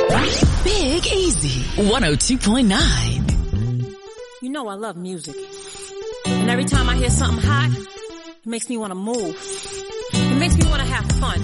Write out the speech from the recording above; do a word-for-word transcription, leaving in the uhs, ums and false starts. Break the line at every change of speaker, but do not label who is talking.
Big Easy, one oh two point nine.
You know I love music. And every time I hear something hot, it makes me want to move. It makes me want to have fun.